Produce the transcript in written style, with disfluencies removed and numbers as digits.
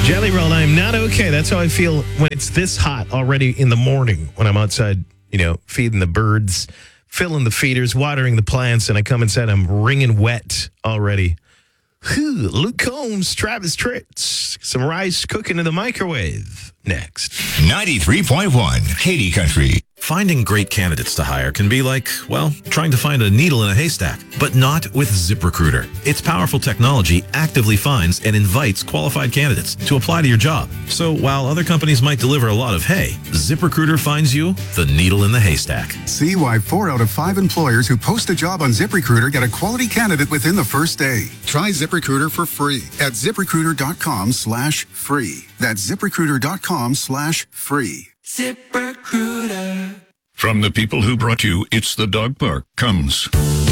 Jelly Roll, I'm not okay. That's how I feel when it's this hot already in the morning when I'm outside, feeding the birds, filling the feeders, watering the plants, and I come inside, I'm wringing wet already. Whew, Luke Combs, Travis Tritz, some rice cooking in the microwave. Next. 93.1 Katy Country. Finding great candidates to hire can be like, trying to find a needle in a haystack, but not with ZipRecruiter. Its powerful technology actively finds and invites qualified candidates to apply to your job. So while other companies might deliver a lot of hay, ZipRecruiter finds you the needle in the haystack. See why 4 out of 5 employers who post a job on ZipRecruiter get a quality candidate within the first day. Try ZipRecruiter for free at ZipRecruiter.com/free. That's ZipRecruiter.com/free. ZipRecruiter. From the people who brought you It's the Dog Park comes